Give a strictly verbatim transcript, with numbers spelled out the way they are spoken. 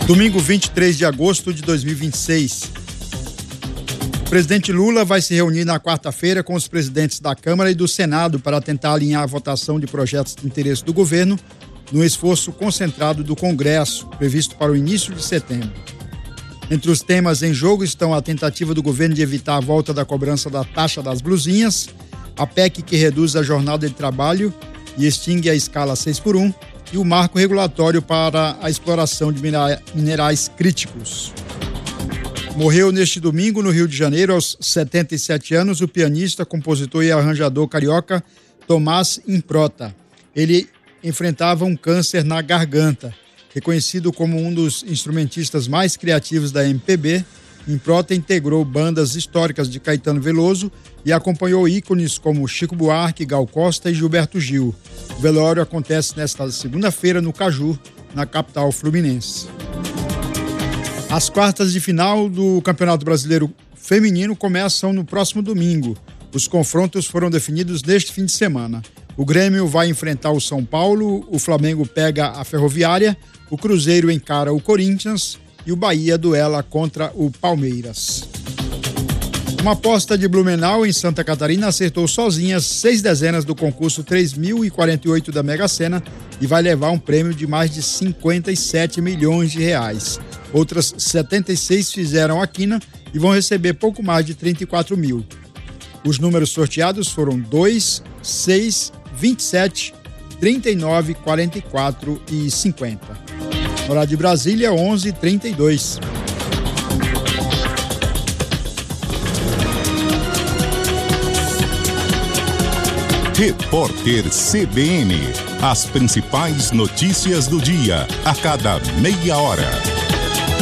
Domingo vinte e três de agosto de dois mil e vinte e seis. O presidente Lula vai se reunir na quarta-feira com os presidentes da Câmara e do Senado para tentar alinhar a votação de projetos de interesse do governo no esforço concentrado do Congresso, previsto para o início de setembro. Entre os temas em jogo estão a tentativa do governo de evitar a volta da cobrança da taxa das blusinhas, a P E C que reduz a jornada de trabalho e extingue a escala seis por um e o marco regulatório para a exploração de minerais críticos. Morreu neste domingo no Rio de Janeiro, aos setenta e sete anos, o pianista, compositor e arranjador carioca Tomás Improta. Ele enfrentava um câncer na garganta. Reconhecido como um dos instrumentistas mais criativos da M P B, Improta integrou bandas históricas de Caetano Veloso e acompanhou ícones como Chico Buarque, Gal Costa e Gilberto Gil. O velório acontece nesta segunda-feira no Caju, na capital fluminense. As quartas de final do Campeonato Brasileiro Feminino começam no próximo domingo. Os confrontos foram definidos neste fim de semana. O Grêmio vai enfrentar o São Paulo, o Flamengo pega a Ferroviária, o Cruzeiro encara o Corinthians e o Bahia duela contra o Palmeiras. Uma aposta de Blumenau, em Santa Catarina, acertou sozinha seis dezenas do concurso três mil e quarenta e oito da Mega Sena e vai levar um prêmio de mais de cinquenta e sete milhões de reais. Outras setenta e seis fizeram a quina e vão receber pouco mais de trinta e quatro mil. Os números sorteados foram dois, seis, vinte e sete, trinta e nove, quarenta e quatro e cinquenta. Hora de Brasília, onze e trinta e dois. Repórter C B N. As principais notícias do dia, a cada meia hora.